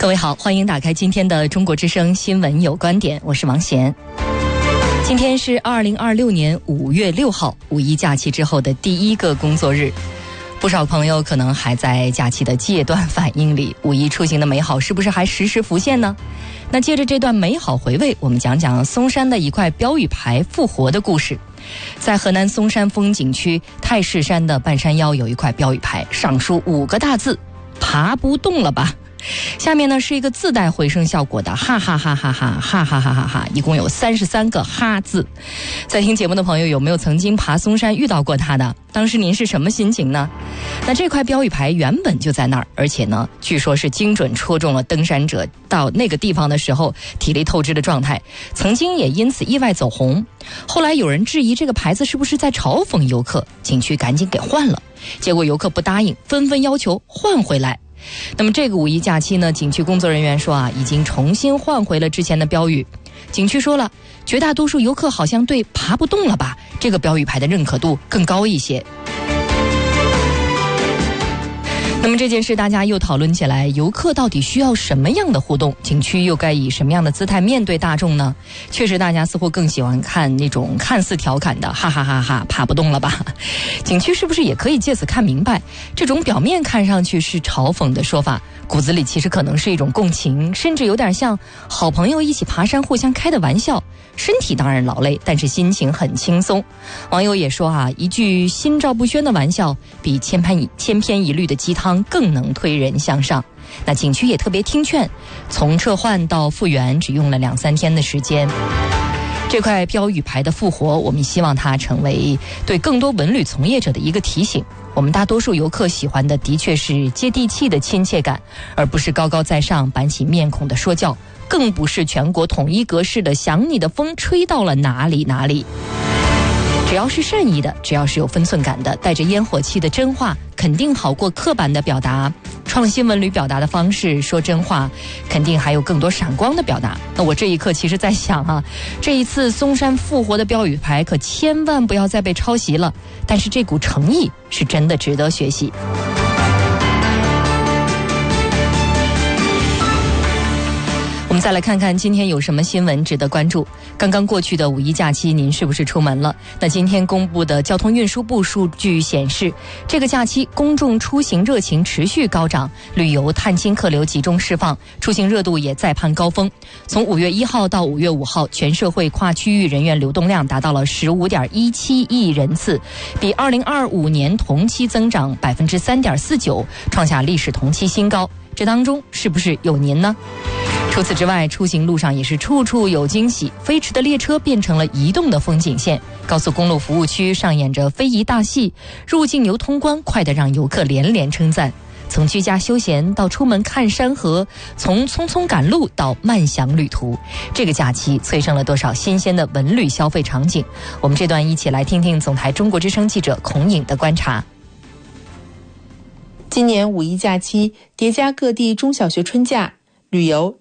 各位好，欢迎打开今天的中国之声新闻有观点，我是王贤。今天是2026年5月6号，五一假期之后的第一个工作日。不少朋友可能还在假期的戒断反应里，五一出行的美好是不是还时时浮现呢？那接着这段美好回味，我们讲讲松山的一块标语牌复活的故事。在河南嵩山风景区太室山的半山腰有一块标语牌，上书5个大字：爬不动了吧。下面呢是一个自带回声效果的哈哈哈哈哈哈哈哈哈哈，一共有33个哈字。在听节目的朋友有没有曾经爬嵩山遇到过它的？当时您是什么心情呢？那这块标语牌原本就在那儿，而且呢据说是精准戳中了登山者到那个地方的时候体力透支的状态，曾经也因此意外走红。后来有人质疑这个牌子是不是在嘲讽游客，景区赶紧给换了，结果游客不答应，纷纷要求换回来。那么这个五一假期呢，景区工作人员说已经重新换回了之前的标语。景区说了，绝大多数游客好像对爬不动了吧这个标语牌的认可度更高一些。那么这件事大家又讨论起来，游客到底需要什么样的互动？景区又该以什么样的姿态面对大众呢？确实大家似乎更喜欢看那种看似调侃的哈哈哈哈爬不动了吧。景区是不是也可以借此看明白，这种表面看上去是嘲讽的说法，骨子里其实可能是一种共情，甚至有点像好朋友一起爬山互相开的玩笑。身体当然劳累，但是心情很轻松。网友也说一句心照不宣的玩笑比千篇一律的鸡汤更能推人向上。那景区也特别听劝，从撤换到复原只用了2-3天的时间。这块标语牌的复活，我们希望它成为对更多文旅从业者的一个提醒。我们大多数游客喜欢的的确是接地气的亲切感，而不是高高在上板起面孔的说教，更不是全国统一格式的想你的风吹到了哪里哪里。只要是善意的，只要是有分寸感的，带着烟火气的真话，肯定好过刻板的表达。创新文旅表达的方式，说真话，肯定还有更多闪光的表达。那我这一刻其实在想这一次嵩山复活的标语牌可千万不要再被抄袭了，但是这股诚意是真的值得学习。我们再来看看今天有什么新闻值得关注。刚刚过去的五一假期，您是不是出门了？那今天公布的交通运输部数据显示，这个假期公众出行热情持续高涨，旅游探亲客流集中释放，出行热度也再攀高峰。从5月1号到5月5号，全社会跨区域人员流动量达到了 15.17 亿人次，比2025年同期增长 3.49%， 创下历史同期新高。这当中是不是有您呢？除此之外，出行路上也是处处有惊喜，飞驰的列车变成了移动的风景线，高速公路服务区上演着非遗大戏，入境游通关快得让游客连连称赞。从居家休闲到出门看山河，从匆匆赶路到慢享旅途，这个假期催生了多少新鲜的文旅消费场景？我们这段一起来听听总台中国之声记者孔颖的观察。 今年五一假期叠加各地中小学春假，旅游、